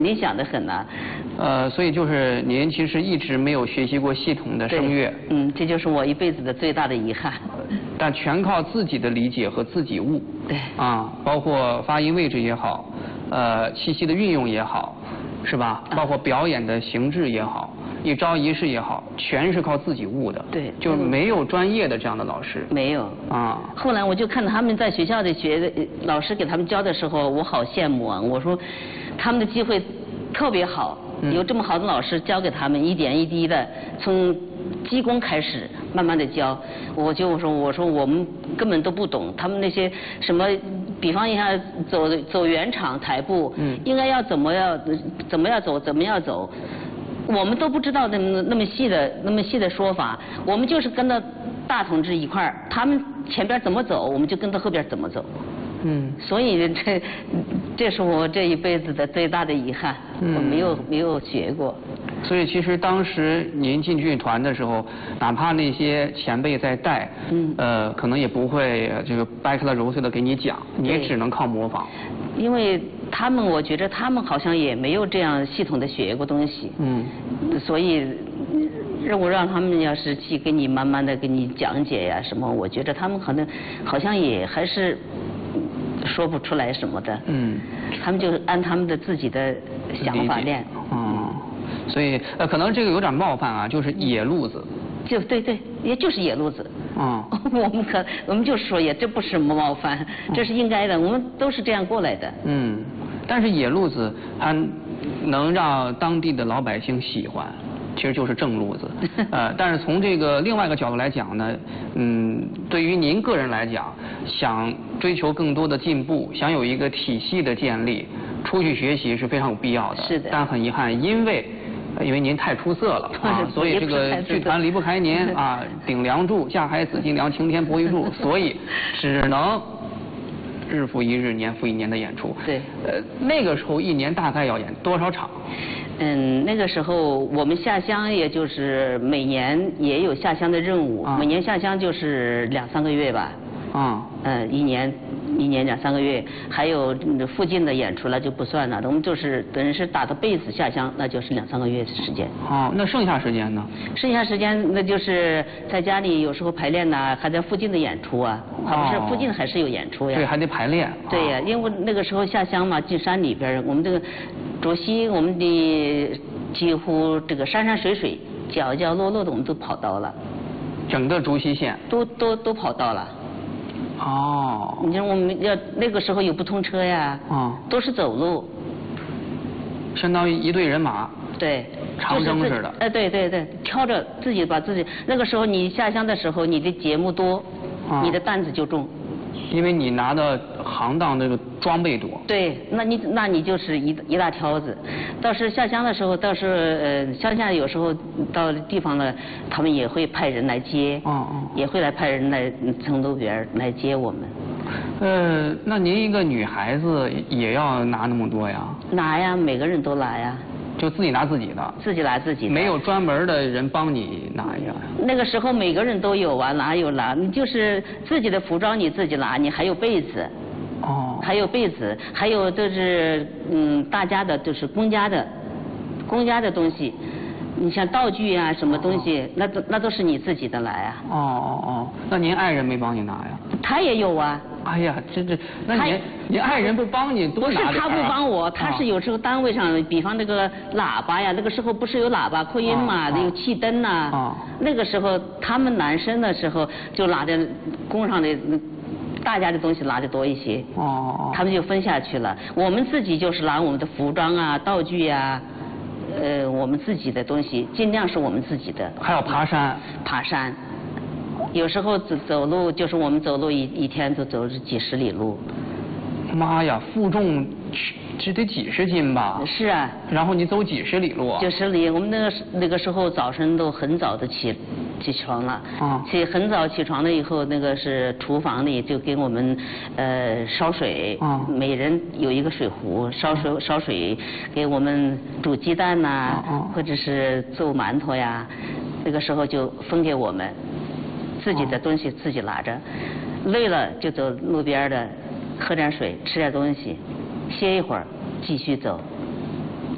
理想的很呐。 所以就是您其实一直没有学习过系统的声乐。 这就是我一辈子的最大的遗憾。 但全靠自己的理解和自己悟。 对。 包括发音位置也好，气息的运用也好，是吧？包括表演的形制也好，一招一式也好，全是靠自己悟的。 对。 就没有专业的这样的老师。 没有。后来我就看到他们在学校里老师给他们教的时候，我好羡慕啊！我说，他们的机会特别好。有这么好的老师教给他们，一点一滴的从基功开始，慢慢的教。我说我们根本都不懂，他们那些什么，比方一下走圆场台步，应该要怎么样走，我们都不知道那么细的说法，我们就是跟着大同志一块儿，他们前边怎么走，我们就跟着后边怎么走。所以这是我这一辈子的最大的遗憾，我没有学过。 所以其实当时您进剧团的时候，哪怕那些前辈在带，可能也不会这个掰开了揉碎的给你讲，你也只能靠模仿。 因为我觉得他们好像也没有这样系统的学过东西，所以我让他们要是去给你慢慢的给你讲解呀什么，我觉得他们可能好像也还是说不出来什么的。他们就按他们的自己的想法练。 所以可能这个有点冒犯啊，就是野路子。 对，也就是野路子。我们就说这不是什么冒犯，这是应该的，我们都是这样过来的。 但是野路子还能让当地的老百姓喜欢，其实就是正路子。但是从这个另外一个角度来讲呢，对于您个人来讲，想追求更多的进步，想有一个体系的建立，出去学习是非常有必要的。 是的。 但很遗憾，因为您太出色了所以这个剧团离不开您顶梁柱，架海紫金梁，擎天博玉柱，所以只能日复一日，年复一年的演出。 对。 那个时候一年大概要演多少场？ 那个时候我们下乡，也就是每年也有下乡的任务，每年下乡就是2-3个月吧。一年2-3个月，还有附近的演出了就不算了，我们就是等于是打着被子下乡，那就是2-3个月的时间。 那剩下时间呢？剩下时间那就是在家里有时候排练呐，还在附近的演出啊。不是附近还是有演出呀？ 对，还得排练。 对呀，因为那个时候下乡嘛，进山里边，我们这个竹溪，我们的几乎这个山山水水、角角落落的我们都跑到了。 整个竹溪县。 都跑到了。你说我们那个时候有不通车呀，都是走路， 相当于一队人马， 对， 长征似的， 对，挑着自己把自己，那个时候你下乡的时候，你的节目多，你的担子就重， 因为你拿的行当这个装备多， 对，那你就是一大挑子，倒是下乡的时候，倒是乡下有时候到地方了，他们也会派人来接，也会来派人来从路边来接我们。 那您一个女孩子也要拿那么多呀？ 拿呀，每个人都拿呀。 就自己拿自己的？ 自己拿自己的。 没有专门的人帮你拿呀？ 那个时候每个人都有啊，哪有拿？你就是自己的服装你自己拿，你还有被子。还有被子，还有就是大家的，就是公家的东西。你像道具啊，什么东西，那都是你自己的来啊。 那您爱人没帮你拿呀？ 他也有啊。 哎呀，那您爱人不帮你多拿点。 不是他不帮我，他是有时候单位上，比方那个喇叭呀，那个时候不是有喇叭扩音嘛，有气灯呐。那个时候他们男生的时候就拿着工上的大家的东西拿得多一些。他们就分下去了。我们自己就是拿我们的服装啊、道具啊。我们自己的东西尽量是我们自己的。 还要爬山。 爬山，有时候走路就是我们走路一天都走几十里路。 妈呀，负重这得几十斤吧？ 是啊。然后你走几十里路啊 ？90里，我们那个时候早晨都很早的起床了。很早起床了以后，那个是厨房里就给我们烧水。每人有一个水壶，烧水给我们煮鸡蛋呐，或者是做馒头呀。那个时候就分给我们，自己的东西自己拿着，累了就走路边的。喝点水，吃点东西，歇一会儿，继续走。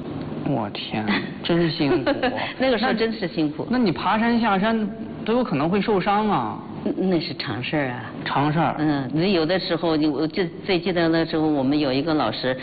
我天，真辛苦。 那个时候真是辛苦。 那你爬山下山都有可能会受伤啊。 那是常事儿啊。 常事儿。 你有的时候，我就最记得那时候我们有一个老师，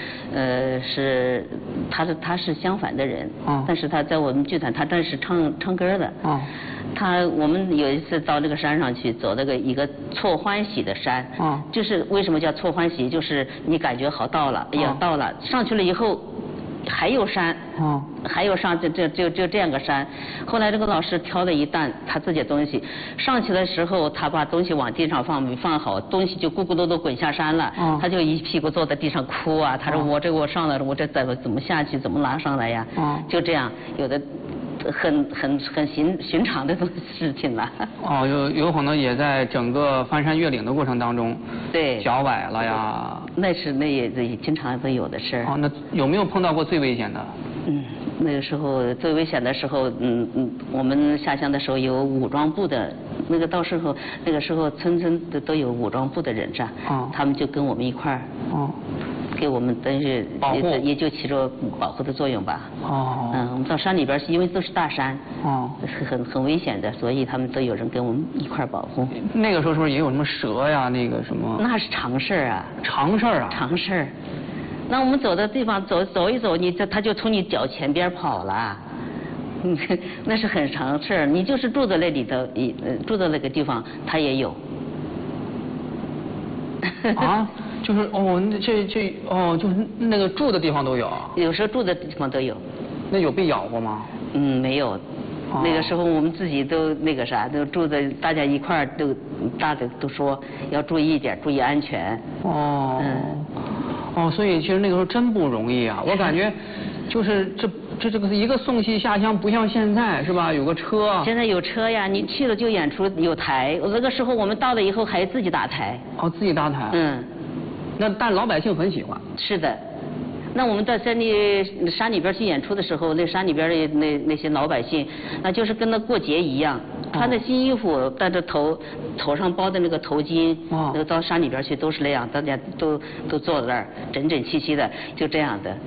他是相反的人，但是他在我们剧团，他但是唱歌的。我们有一次到这个山上去走一个错欢喜的山。就是为什么叫错欢喜？就是你感觉好到了，哎呀到了，上去了以后。还有山，还有上就这样个山。后来这个老师挑了一担他自己的东西，上去的时候他把东西往地上放好，东西就咕咕噜噜滚下山了。他就一屁股坐在地上哭啊，他说我上来了，我这怎么下去，怎么拉上来呀？就这样，有的很寻常的事情了。 有可能也在整个翻山越岭的过程当中， 对， 脚崴了呀。那也经常都有的事儿。 那有没有碰到过最危险的？ 那个时候最危险的时候，我们下乡的时候有武装部的，那个时候村都有武装部的人是吧？他们就跟我们一块儿。给我们等于也就起着保护的作用吧。我们到山里边去，因为都是大山。很危险的，所以他们都有人跟我们一块保护。 那个时候是不是也有什么蛇呀？那个什么？ 那是常事啊。 常事啊。 常事。那我们走的地方走一走，他就从你脚前边跑了。那是很常事。你就是住在那里头，住在那个地方，他也有。 就是就是那个住的地方都有。 有时候住的地方都有。 那有被咬过吗？ 没有。那个时候我们自己都都住在大家一块儿大的都说要注意一点，注意安全。 所以其实那个时候真不容易啊，我感觉就是这个一个送戏下乡，不像现在是吧？有个车。现在有车呀，你去了就演出有台。那个时候我们到了以后还自己搭台。 自己搭台。但老百姓很喜欢。 是的。那我们在山里边去演出的时候，那山里边的那些老百姓，那就是跟那过节一样，穿着新衣服，戴着头上包的那个头巾，到山里边去都是那样，大家都坐在那儿，整整齐齐的，就这样的。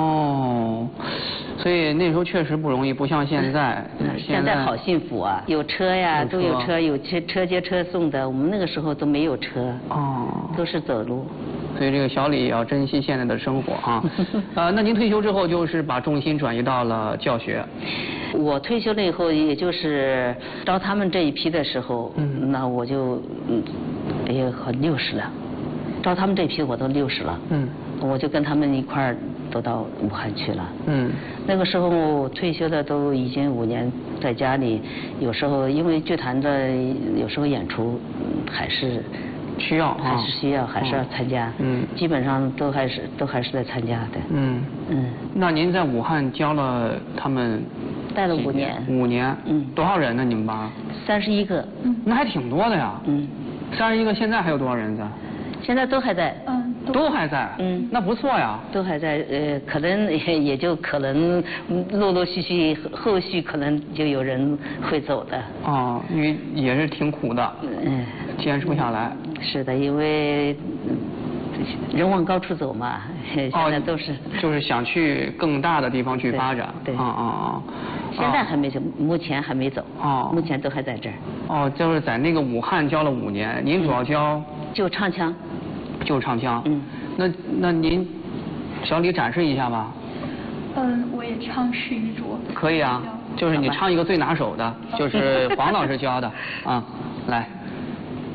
所以那时候确实不容易，不像现在。 现在好幸福啊，有车呀，都有车，有车接车送的。我们那个时候都没有车，都是走路。 所以这个小李也要珍惜现在的生活啊。那您退休之后就是把重心转移到了教学。 我退休了以后，也就是招他们这一批的时候，那我就也60了。招他们这批我都60了。我就跟他们一块儿都到武汉去了。那个时候退休的都已经5年，在家里有时候因为剧团的有时候演出还是需要， 还是要参加。基本上都还是在参加的。那您在武汉教了他们？ 带了5年。 5年。多少人呢？你们班 ？31个。 那还挺多的呀。31个，现在还有多少人在？ 现在都还在。 都还在。那不错呀。 都还在，可能也就可能陆陆续续后续可能就有人会走的。 因为也是挺苦的。坚持不下来。 是的，因为人往高处走嘛，现在都是。 就是想去更大的地方去发展。 对。现在还没走，目前还没走。目前都还在这儿。 就是在那个武汉教了5年，您主要教？ 就唱腔。 就唱腔。那您小李展示一下吧。 我也唱试一桌。 可以啊，就是你唱一个最拿手的，就是黄老师教的。来。